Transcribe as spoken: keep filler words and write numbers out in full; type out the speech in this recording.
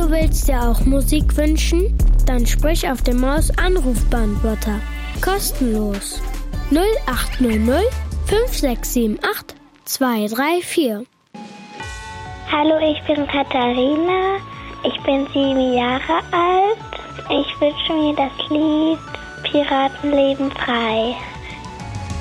du willst dir auch Musik wünschen? Dann sprich auf dem Maus-Anrufbeantworter. Kostenlos. null acht null null fünf sechs sieben acht zwei drei vier. Hallo, ich bin Katharina. Ich bin sieben Jahre alt. Ich wünsche mir das Lied Piraten leben frei.